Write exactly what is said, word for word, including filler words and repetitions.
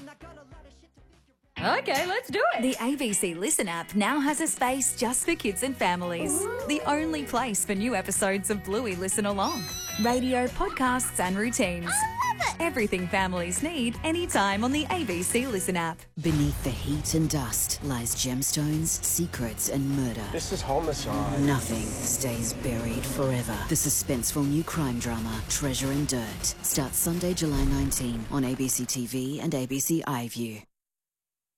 Okay, let's do it. The A B C Listen app now has a space just for kids and families. Ooh. The only place for new episodes of Bluey Listen Along. Radio, podcasts and routines. I love it! Everything families need anytime on the A B C Listen app. Beneath the heat and dust lies gemstones, secrets and murder. This is homicide. Nothing stays buried forever. The suspenseful new crime drama, Treasure and Dirt, starts Sunday, July nineteenth on A B C T V and A B C iView.